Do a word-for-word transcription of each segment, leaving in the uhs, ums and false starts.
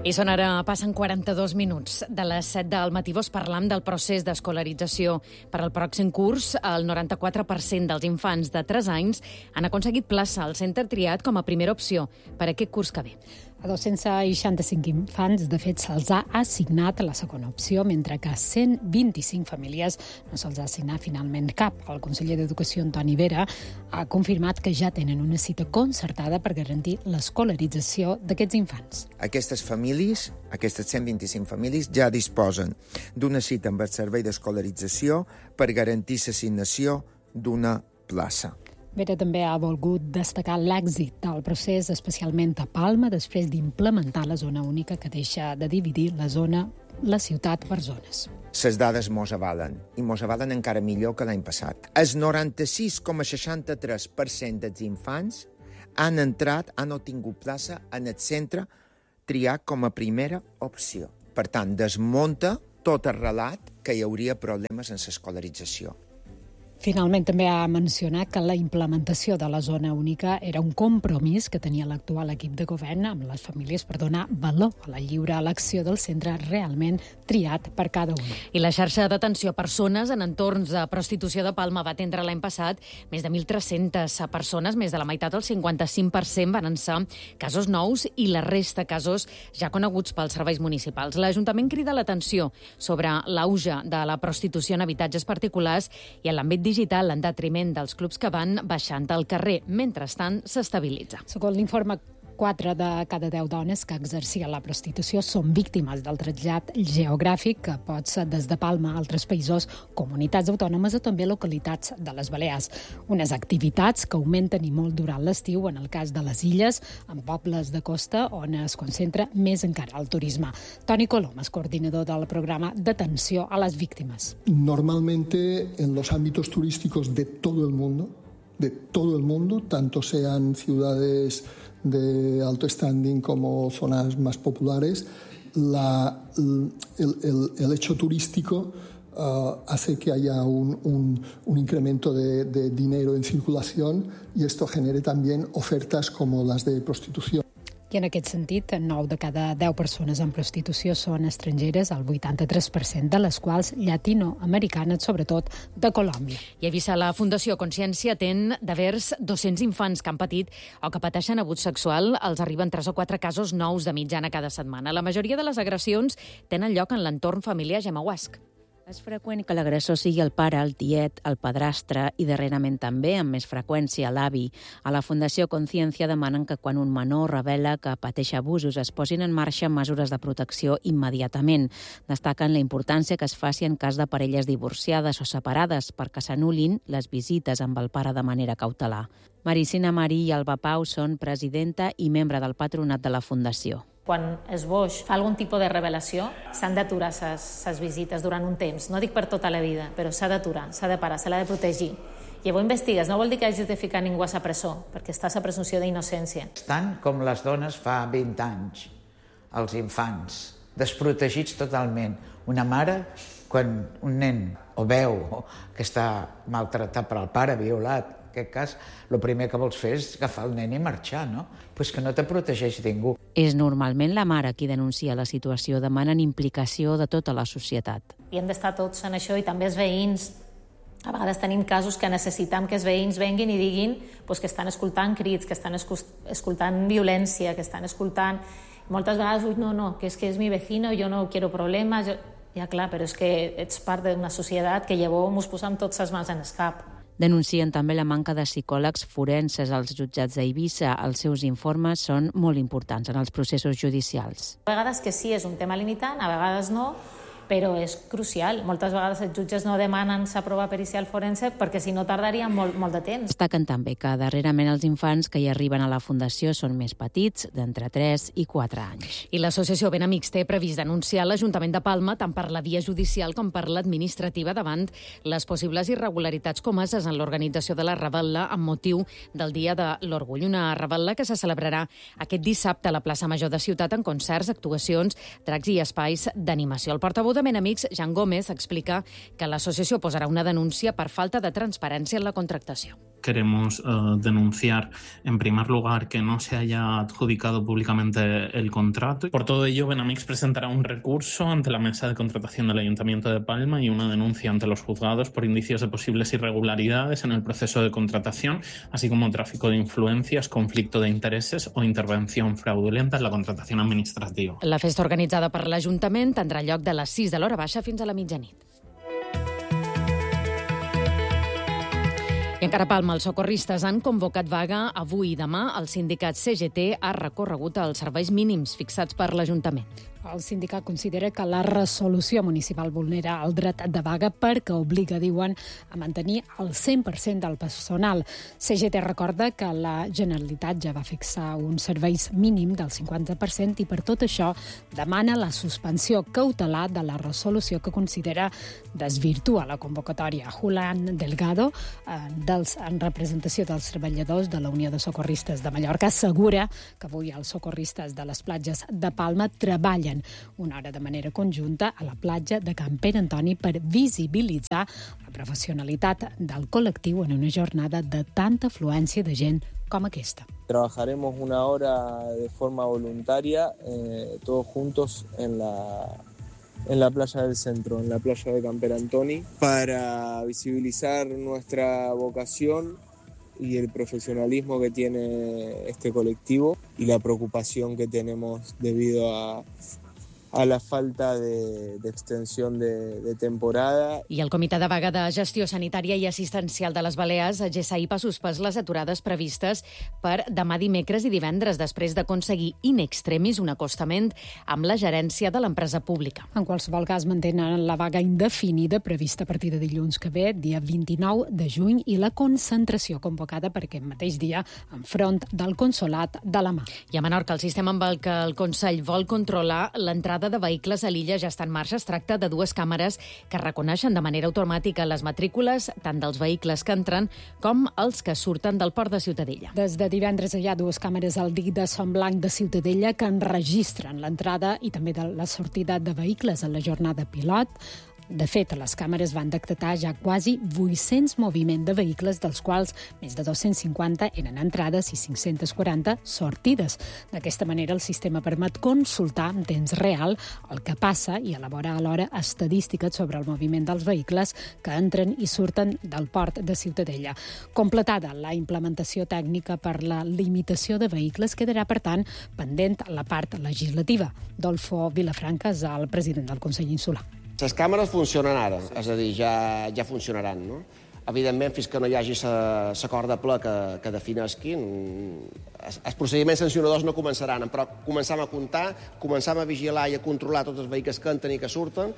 I són ara, passen quaranta-dos minuts de les set del matí. Vos parlam del procés d'escolarització per al pròxim curs. El noranta-quatre per cent dels infants de tres anys han aconseguit plaça al centre triat com a primera opció per a aquest curs que ve. A dos-cents seixanta-cinc infants, de fet, se'ls ha assignat la segona opció, mentre que a cent vint-i-cinc famílies no se'ls ha assignat finalment cap. El conseller d'Educació, Antoni Vera, ha confirmat que ja tenen una cita concertada per garantir l'escolarització d'aquests infants. Aquestes famílies, aquestes cent vint-i-cinc famílies, ja disposen d'una cita amb el servei d'escolarització per garantir l'assignació d'una plaça. Vera també ha volgut destacar l'èxit del procés, especialment a Palma, després d'implementar la zona única que deixa de dividir la zona, la ciutat per zones. Les dades mos avalen, i mos avalen encara millor que l'any passat. El noranta-sis coma seixanta-tres per cent dels infants han entrat, han obtingut plaça en el centre triat com a primera opció. Per tant, desmunta tot el relat que hi hauria problemes en l'escolarització. Finalment, també ha mencionat que la implementació de la zona única era un compromís que tenia l'actual equip de govern amb les famílies per donar valor a la lliure elecció del centre realment triat per cada un. I la xarxa d'atenció a persones en entorns de prostitució de Palma va atendre l'any passat més de mil tres-centes persones, més de la meitat, el cinquanta-cinc per cent, van ser casos nous i la resta casos ja coneguts pels serveis municipals. L'Ajuntament crida l'atenció sobre l'auge de la prostitució en habitatges particulars i en l'àmbit digital en detriment dels clubs que van baixant al carrer. Mentrestant, s'estabilitza. Segons l'informe, quatre de cada deu dones que exercien la prostitució són víctimes del trasllat geogràfic, que pot ser des de Palma a altres països, comunitats autònomes o també localitats de les Balears. Unes activitats que augmenten i molt durant l'estiu, en el cas de les illes, en pobles de costa, on es concentra més encara el turisme. Toni Colom és coordinador del programa d'atenció a les víctimes. Normalmente en los ámbitos turísticos de todo el mundo, de todo el mundo, tanto sean ciudades de alto standing como zonas más populares, la, el, el, el hecho turístico uh, hace que haya un, un, un incremento de, de dinero en circulación y esto genere también ofertas como las de prostitución. I en aquest sentit, nou de cada deu persones en prostitució són estrangeres, el vuitanta-tres per cent de les quals llatinoamericanes, sobretot de Colòmbia. I a Eivissa, la Fundació Consciència atén de vers dos-cents infants que han patit o que pateixen abús sexual. Els arriben tres o quatre casos nous de mitjana cada setmana. La majoria de les agressions tenen lloc en l'entorn familiar gemauasc. És freqüent que l'agressor sigui el pare, el tiet, el padrastre i darrerament també, amb més freqüència, l'avi. A la Fundació Consciència demanen que quan un menor revela que pateix abusos es posin en marxa mesures de protecció immediatament. Destaquen la importància que es faci en cas de parelles divorciades o separades perquè s'anul·lin les visites amb el pare de manera cautelar. Maricina Marí i Alba Pau són presidenta i membre del patronat de la Fundació. Quan es boix fa algun tipus de revelació, s'han d'aturar les visites durant un temps. No dic per tota la vida, però s'ha d'aturar, s'ha de parar, se l'ha de protegir. Llavors investigues, no vol dir que hagis de ficar ningú a la presó, perquè està a presumpció d'innocència. Estan com les dones fa vint anys, els infants, desprotegits totalment. Una mare, quan un nen o veu que està maltratat per el pare, violat, en aquest cas, el primer que vols fer és agafar el nen i marxar, no? Pues que no te protegeix ningú. És normalment la mare qui denuncia la situació, demanen implicació de tota la societat. I hem d'estar tots en això, i també els veïns. A vegades tenim casos que necessitem que els veïns venguin i diguin pues, que estan escoltant crits, que estan escoltant violència, que estan escoltant... Moltes vegades, ui, no, no, que és que és mi vecino, jo no quiero problemes... Jo... Ja, clar, però és que ets part d'una societat que llavors ens posem tots les mans en el cap. Denuncien també la manca de psicòlegs forenses als jutjats d'Eivissa. Els seus informes són molt importants en els processos judicials. A vegades que sí, és un tema limitant, a vegades no, però és crucial. Moltes vegades els jutges no demanen la prova pericial forense perquè si no tardaria molt, molt de temps. Destaquen també que darrerament els infants que hi arriben a la Fundació són més petits, d'entre tres i quatre anys. I l'associació Ben Amics té previst denunciar l'Ajuntament de Palma tant per la via judicial com per l'administrativa davant les possibles irregularitats comeses en l'organització de la revetlla amb motiu del Dia de l'Orgull. Una revetlla que se celebrarà aquest dissabte a la plaça Major de Ciutat en concerts, actuacions, dracs i espais d'animació. El portaveu de Ben Amics, Jan Gómez, explica que l'associació posarà una denúncia per falta de transparència en la contractació. queremos uh, denunciar en primer lugar que no se haya adjudicado públicamente el contrato. Por todo ello, Benamix presentará un recurso ante la mesa de contratación del Ayuntamiento de Palma y una denuncia ante los juzgados por indicios de posibles irregularidades en el proceso de contratación, así como tráfico de influencias, conflicto de intereses o intervención fraudulenta en la contratación administrativa. La festa organitzada per l'Ajuntament tindrà lloc de les sis de l'hora baixa fins a la mitjanit. I encara a Palma, els socorristes han convocat vaga avui i demà. El sindicat C G T ha recorregut als serveis mínims fixats per l'Ajuntament. El sindicat considera que la resolució municipal vulnera el dret de vaga perquè obliga, diuen, a mantenir el cent per cent del personal. C G T recorda que la Generalitat ja va fixar un serveis mínim del cinquanta per cent i per tot això demana la suspensió cautelar de la resolució que considera desvirtua la convocatòria. Julián Delgado, dels, en representació dels treballadors de la Unió de Socorristes de Mallorca, assegura que avui els socorristes de les platges de Palma treballen una hora de manera conjunta a la platja de Can Pere Antoni per visibilitzar la professionalitat del col·lectiu en una jornada de tanta afluència de gent com aquesta. Trabajaremos una hora de forma voluntaria, eh, todos juntos en la, en la playa del centro, en la playa de Can Pere Antoni, para visibilizar nuestra vocación y el profesionalismo que tiene este colectivo y la preocupación que tenemos debido a, a la falta de, de extensión de, de temporada. I el Comitè de Vaga de Gestió Sanitària i Assistencial de les Balears, G S A I P, ha suspès les aturades previstes per demà dimecres i divendres, després d'aconseguir in extremis un acostament amb la gerència de l'empresa pública. En qualsevol cas, mantenen la vaga indefinida prevista a partir de dilluns que ve, dia vint-i-nou de juny, i la concentració convocada per aquest mateix dia enfront del Consolat de la Mar. I a Menorca, el sistema amb el que el Consell vol controlar l'entrada de vehicles a l'illa ja està en marxa. Es tracta de dues càmeres que reconeixen de manera automàtica les matrícules tant dels vehicles que entren com els que surten del port de Ciutadella. Des de divendres hi ha dues càmeres al dic de Son Blanc de Ciutadella que enregistren l'entrada i també de la sortida de vehicles en la jornada pilot. De fet, les càmeres van detectar ja quasi vuit-cents moviments de vehicles, dels quals més de dos-cents cinquanta eren entrades i cinc-cents quaranta sortides. D'aquesta manera, el sistema permet consultar en temps real el que passa i elaborar alhora estadístiques sobre el moviment dels vehicles que entren i surten del port de Ciutadella. Completada la implementació tècnica per la limitació de vehicles, quedarà, per tant, pendent la part legislativa. Dolfo Vilafranca és el president del Consell Insular. Les càmeres funcionen ara, és a dir, ja, ja funcionaran, no? Evidentment, fins que no hi hagi l'acord de ple que, que definisqui, els procediments sancionadors no començaran, però començam a comptar, començam a vigilar i a controlar tots els vehicles que entren i que surten.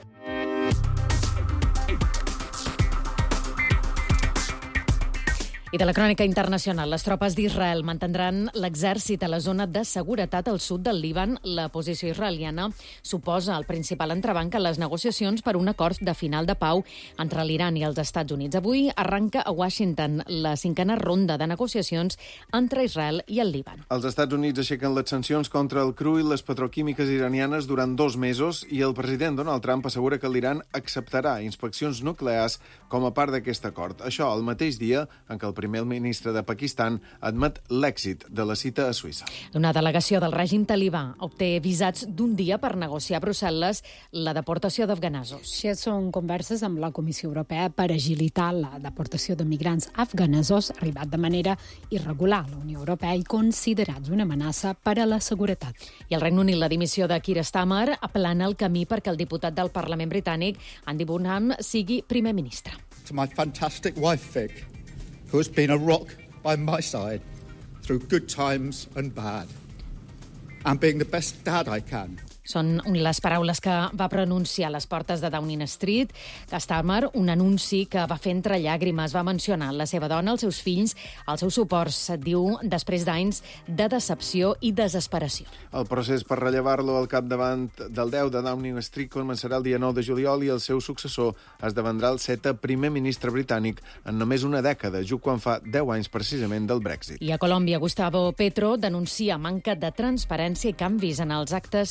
I de la crònica internacional, les tropes d'Israel mantindran l'exèrcit a la zona de seguretat al sud del Líban. La posició israeliana suposa el principal entrebanc en les negociacions per un acord de final de pau entre l'Iran i els Estats Units. Avui arranca a Washington la cinquena ronda de negociacions entre Israel i el Líban. Els Estats Units aixequen les sancions contra el cru i les petroquímiques iranianes durant dos mesos i el president Donald Trump assegura que l'Iran acceptarà inspeccions nuclears com a part d'aquest acord. Això el mateix dia en què el primer ministre de Pakistan admet l'èxit de la cita a Suïssa. Una delegació del règim talibà obté visats d'un dia per negociar a Brussel·les la deportació d'afganesos. Això són converses amb la Comissió Europea per agilitar la deportació de migrants afganesos arribat de manera irregular a la Unió Europea i considerats una amenaça per a la seguretat. I el Regne Unit, la dimissió de Keir Starmer aplana el camí perquè el diputat del Parlament britànic, Andy Burnham, sigui primer ministre. To my fantastic wife, Vic, who has been a rock by my side through good times and bad, and being the best dad I can. Són les paraules que va pronunciar a les portes de Downing Street. Starmer, un anunci que va fer entre llàgrimes, va mencionar la seva dona, els seus fills, els seus suports, diu, després d'anys de decepció i desesperació. El procés per rellevar-lo al capdavant del deu de Downing Street començarà el dia nou de juliol i el seu successor esdevendrà el setè primer ministre britànic en només una dècada, just quan fa deu anys precisament del Brexit. I a Colòmbia, Gustavo Petro denuncia manca de transparència i canvis en els actes d'escrutini.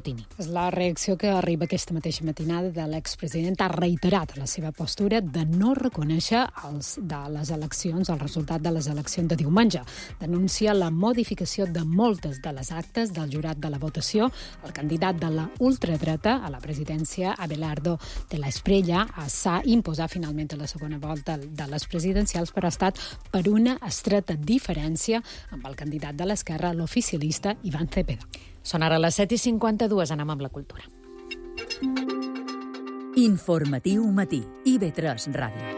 Rotini. És la reacció que arriba aquesta mateixa matinada de l'expresident. Ha reiterat la seva postura de no reconèixer els, de les eleccions, el resultat de les eleccions de diumenge. Denuncia la modificació de moltes de les actes del jurat de la votació. El candidat de la ultradreta a la presidència, Abelardo de la Espriella, s'ha imposat finalment a la segona volta de les presidencials, però ha estat per una estreta diferència amb el candidat de l'esquerra, l'oficialista Iván Cepeda. Són ara les set i cinquanta-dues, anem amb la cultura. Informatiu matí, I V tres Ràdio.